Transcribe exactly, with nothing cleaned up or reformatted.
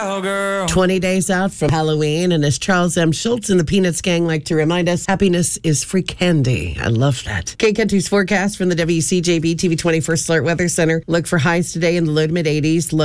cowgirl. twenty days out from Halloween, and as Charles M. Schultz and the Peanuts gang like to remind us, happiness is free candy. I love that. K Country's forecast from the W C J B T V twenty-first Alert Weather Center. Look for highs today in the low to mid eighties.